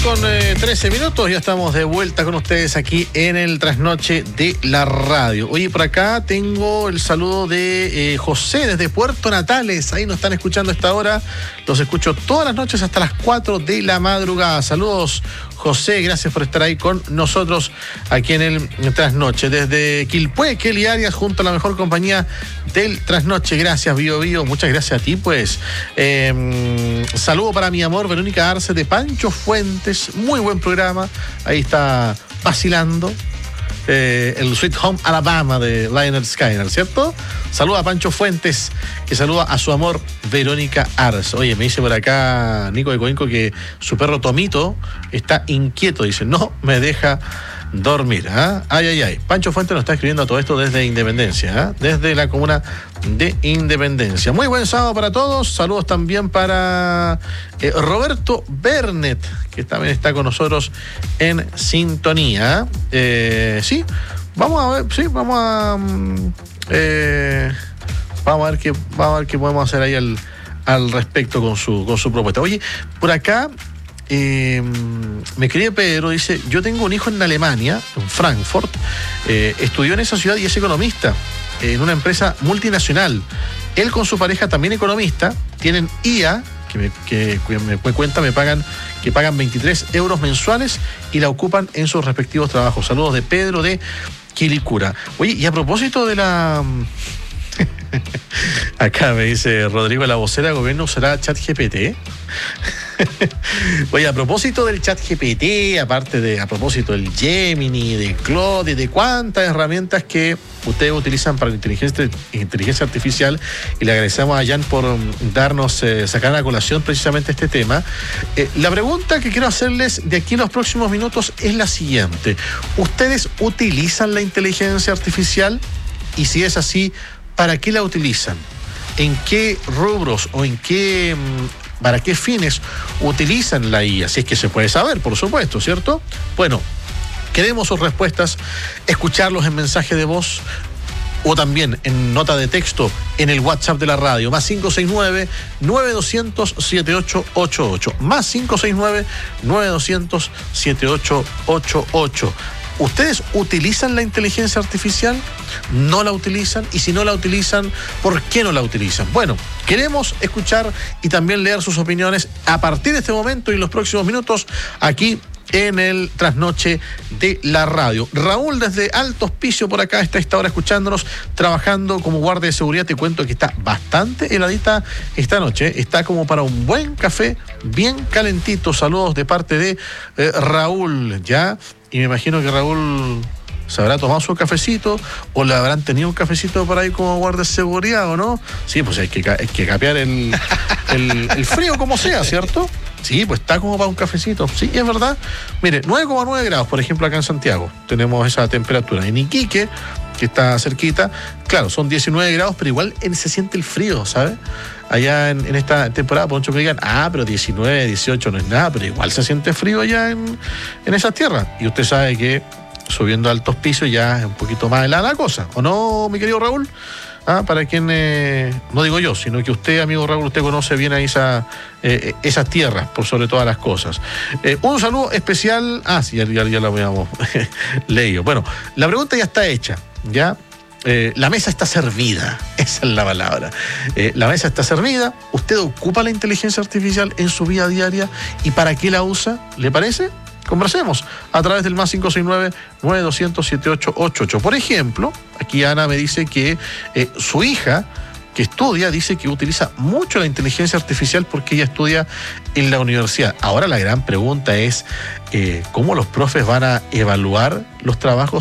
con 13 minutos, ya estamos de vuelta con ustedes aquí en el Trasnoche de la Radio. Oye, por acá tengo el saludo de José desde Puerto Natales, ahí nos están escuchando a esta hora, los escucho todas las noches hasta las 4 de la madrugada. Saludos, José, gracias por estar ahí con nosotros aquí en el Trasnoche. Desde Quilpué, Kelly Arias, junto a la mejor compañía del Trasnoche. Gracias, Bio Bio, muchas gracias a ti, pues. Saludo para mi amor, Verónica Arce de Pancho Fuentes, muy buen programa, ahí está vacilando. El Sweet Home Alabama de Lynyrd Skynyrd, ¿cierto? Saluda a Pancho Fuentes, que saluda a su amor Verónica Arce. Oye, me dice por acá Nico de Coinco que su perro Tomito está inquieto, dice, no me deja dormir. ¿Ah? Ay. Pancho Fuentes nos está escribiendo todo esto desde Independencia, desde la comuna de Independencia. Muy buen sábado para todos. Saludos también para Roberto Bernet, que también está con nosotros en sintonía. Sí, vamos a ver, sí, vamos a ver qué podemos hacer ahí al respecto con su propuesta. Oye, por acá me quería Pedro, dice, yo tengo un hijo en Alemania, en Frankfurt, estudió en esa ciudad y es economista en una empresa multinacional. Él con su pareja, también economista, tienen IA, que me cuenta, que pagan 23 euros mensuales y la ocupan en sus respectivos trabajos. Saludos de Pedro de Quilicura. Oye, y a propósito de la... Acá me dice Rodrigo, la vocera de gobierno usará ChatGPT. Oye, a propósito del ChatGPT, a propósito del Gemini, de Claude y de cuántas herramientas que ustedes utilizan para la inteligencia artificial, y le agradecemos a Jan por sacar a colación precisamente este tema. La pregunta que quiero hacerles de aquí en los próximos minutos es la siguiente: ¿ustedes utilizan la inteligencia artificial? Y si es así, ¿para qué la utilizan? ¿En qué rubros o para qué fines utilizan la IA? Si es que se puede saber, por supuesto, ¿cierto? Bueno, queremos sus respuestas, escucharlos en mensaje de voz o también en nota de texto en el WhatsApp de la radio, más 569-9200-7888, más 569-9200-7888. ¿Ustedes utilizan la inteligencia artificial? ¿No la utilizan? Y si no la utilizan, ¿por qué no la utilizan? Bueno, queremos escuchar y también leer sus opiniones a partir de este momento y los próximos minutos aquí en el Trasnoche de la Radio. Raúl desde Alto Hospicio por acá está a esta hora escuchándonos, trabajando como guardia de seguridad. Te cuento que está bastante heladita esta noche, está como para un buen café bien calentito. Saludos de parte de Raúl, ¿ya? Y me imagino que Raúl se habrá tomado su cafecito o le habrán tenido un cafecito por ahí como guardia de seguridad, ¿o no? Sí, pues hay que capear el frío como sea, ¿cierto? Sí, pues está como para un cafecito. Sí, es verdad. Mire, 9,9 grados, por ejemplo, acá en Santiago. Tenemos esa temperatura. En Iquique, que está cerquita, claro, son 19 grados, pero igual se siente el frío, ¿sabes? Allá en esta temporada, por mucho que digan, pero 19, 18 no es nada, pero igual se siente frío allá en esas tierras. Y usted sabe que subiendo a altos pisos ya es un poquito más helada la cosa, ¿o no, mi querido Raúl? Para quien, no digo yo, sino que usted, amigo Raúl, usted conoce bien ahí esas tierras, por sobre todas las cosas. Un saludo especial, sí, ya lo habíamos leído. Bueno, la pregunta ya está hecha, ¿ya? La mesa está servida, esa es la palabra. La mesa está servida, usted ocupa la inteligencia artificial en su vida diaria, ¿y para qué la usa? ¿Le parece? Conversemos a través del más 569-9200-7888. Por ejemplo, aquí Ana me dice que su hija, que estudia, dice que utiliza mucho la inteligencia artificial porque ella estudia en la universidad. Ahora la gran pregunta es, ¿cómo los profes van a evaluar los trabajos